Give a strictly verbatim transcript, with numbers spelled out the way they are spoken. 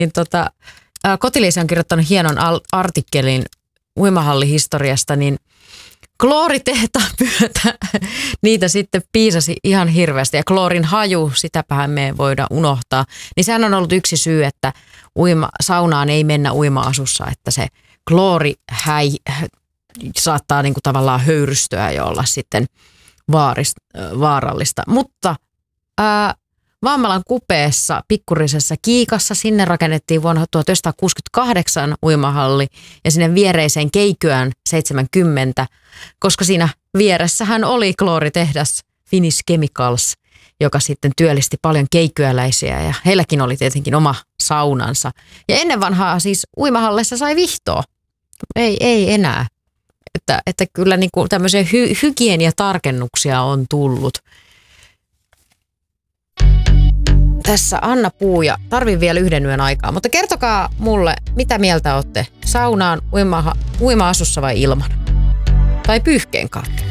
niin tota, Kotiliisi on kirjoittanut hienon artikkelin uimahallihistoriasta, niin klooritehtaan myötä niitä sitten piisasi ihan hirveästi. Ja kloorin haju, sitäpähän me ei voida unohtaa. Niin sehän on ollut yksi syy, että uima, saunaan ei mennä uima-asussa, että se kloori häi, saattaa niinku tavallaan höyrystyä ja olla sitten vaarist, vaarallista. Mutta ää, Vammalan kupeessa pikkurisessa Kiikassa, sinne rakennettiin vuonna tuhatyhdeksänsataakuusikymmentäkahdeksan uimahalli ja sinne viereiseen Keikyään seitsemänkymmentä, koska siinä vieressähän oli klooritehdas Finnish Chemicals, joka sitten työllisti paljon keikyöläisiä ja heilläkin oli tietenkin oma saunansa. Ja ennen vanhaa siis uimahalleissa sai vihtoa, ei, ei enää. Että, että kyllä niin kuin tämmöisiä hy, hygieniatarkennuksia on tullut. Tässä Anna Puuja, tarvin vielä yhden yön aikaa, mutta kertokaa mulle, mitä mieltä olette saunaan uima, uima-asussa vai ilman? Tai pyyhkeen kautta?